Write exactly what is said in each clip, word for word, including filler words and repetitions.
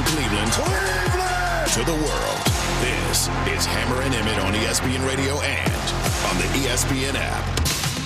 Cleveland, Cleveland to the world. This is Hammer and Emmett on E S P N Radio and on the E S P N app.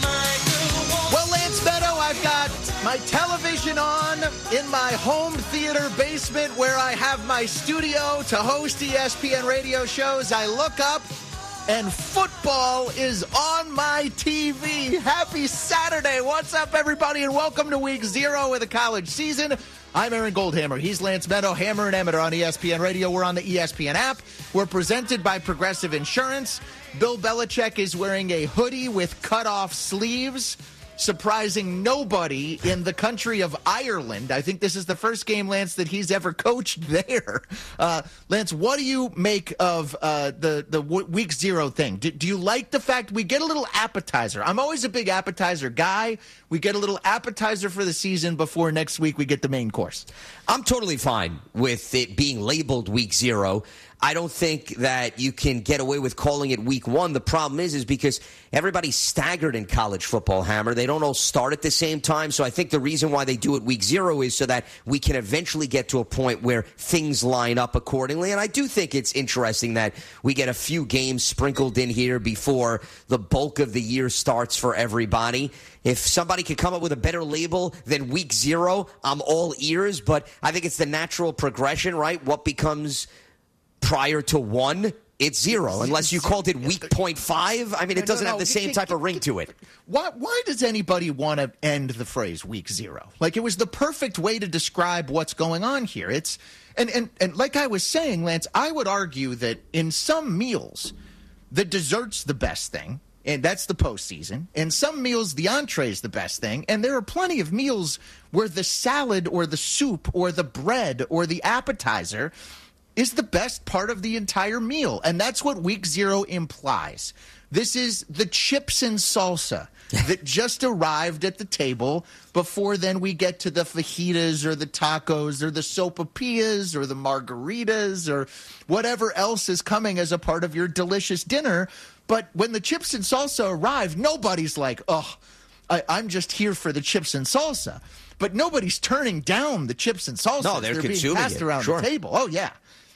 Well, Lance Meadow, I've got my television on in my home theater basement where I have my studio to host E S P N radio shows. I look up, and football is on my T V. Happy Saturday. What's up, everybody, and welcome to week zero of the college season. I'm Aaron Goldhammer. He's Lance Meadow. Hammer and Emmett are on E S P N Radio. We're on the E S P N app. We're presented by Progressive Insurance. Bill Belichick is wearing a hoodie with cut-off sleeves, surprising nobody in the country of Ireland. I think this is the first game, Lance, that he's ever coached there. Uh, Lance, what do you make of uh, the, the w- week zero thing? Do, do you like the fact we get a little appetizer? I'm always a big appetizer guy. We get a little appetizer for the season before next week we get the main course. I'm totally fine with it being labeled week zero. I don't think that you can get away with calling it week one. The problem is, is because everybody's staggered in college football, Hammer. They don't all start at the same time. So I think the reason why they do it week zero is so that we can eventually get to a point where things line up accordingly. And I do think it's interesting that we get a few games sprinkled in here before the bulk of the year starts for everybody. If somebody could come up with a better label than week zero, I'm all ears. But I think it's the natural progression, right? What becomes prior to one, it's zero. Unless you called it week point five. I mean, it doesn't no, no, have the same type of ring to it. Why, why does anybody want to end the phrase week zero? Like, it was the perfect way to describe what's going on here. It's and, and, and like I was saying, Lance, I would argue that in some meals, the dessert's the best thing. And that's the postseason. In some meals, the entree is the best thing. And there are plenty of meals where the salad or the soup or the bread or the appetizer is the best part of the entire meal. And that's what week zero implies. This is the chips and salsa that just arrived at the table before then we get to the fajitas or the tacos or the sopapillas or the margaritas or whatever else is coming as a part of your delicious dinner. But when the chips and salsa arrive, nobody's like, oh, I, I'm just here for the chips and salsa. But nobody's turning down the chips and salsa. No, they're, they're consuming being passed it. around Sure. the table. Oh, yeah.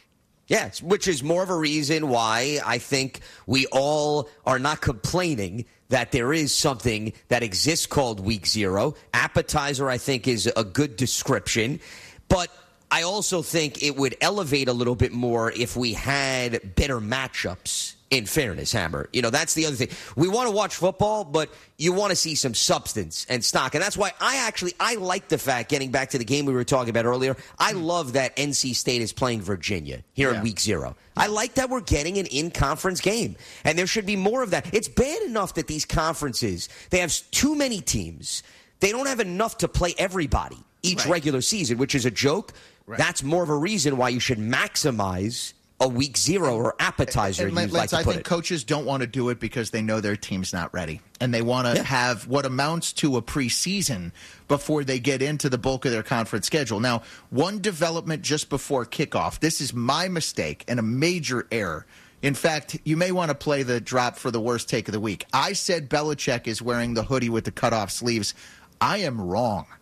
Yes, which is more of a reason why I think we all are not complaining that there is something that exists called week zero. Appetizer, I think, is a good description. But I also think it would elevate a little bit more if we had better matchups. In fairness, Hammer, you know, that's the other thing. We want to watch football, but you want to see some substance and stock. And that's why I actually, I like the fact, getting back to the game we were talking about earlier, I love that N C State is playing Virginia here yeah. in week zero. I like that we're getting an in-conference game. And there should be more of that. It's bad enough that these conferences, they have too many teams. They don't have enough to play everybody each right. regular season, which is a joke. Right. That's more of a reason why you should maximize a week zero or appetizer, and, and you'd like to I put think it. Coaches don't want to do it because they know their team's not ready. And they want to yeah. have what amounts to a preseason before they get into the bulk of their conference schedule. Now, one development just before kickoff. This is my mistake and a major error. In fact, you may want to play the drop for the worst take of the week. I said Belichick is wearing the hoodie with the cutoff sleeves. I am wrong.